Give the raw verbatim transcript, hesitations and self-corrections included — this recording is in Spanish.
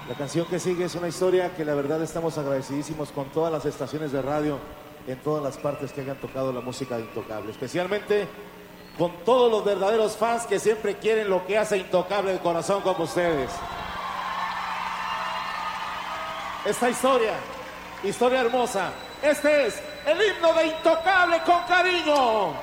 La canción que sigue es una historia que la verdad estamos agradecidísimos con todas las estaciones de radio en todas las partes que hayan tocado la música de Intocable, especialmente con todos los verdaderos fans que siempre quieren lo que hace Intocable de corazón como ustedes. Esta historia, historia hermosa, este es el himno de Intocable con cariño.